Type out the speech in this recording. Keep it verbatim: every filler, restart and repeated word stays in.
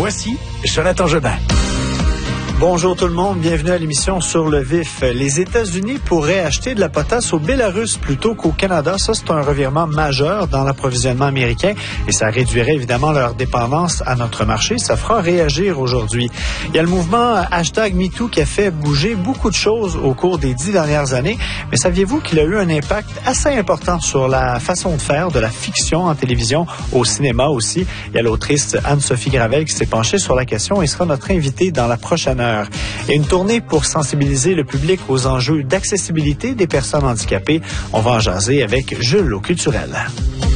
Voici Jonathan Jobin. Bonjour tout le monde, bienvenue à l'émission Sur le vif. Les États-Unis pourraient acheter de la potasse au Bélarus plutôt qu'au Canada. Ça, c'est un revirement majeur dans l'approvisionnement américain et ça réduirait évidemment leur dépendance à notre marché. Ça fera réagir aujourd'hui. Il y a le mouvement hashtag MeToo qui a fait bouger beaucoup de choses au cours des dix dernières années. Mais saviez-vous qu'il a eu un impact assez important sur la façon de faire de la fiction en télévision, au cinéma aussi? Il y a l'autrice Anne-Sophie Gravel qui s'est penchée sur la question et sera notre invitée dans la prochaine heure. Et une tournée pour sensibiliser le public aux enjeux d'accessibilité des personnes handicapées. On va en jaser avec Jules au Culturel.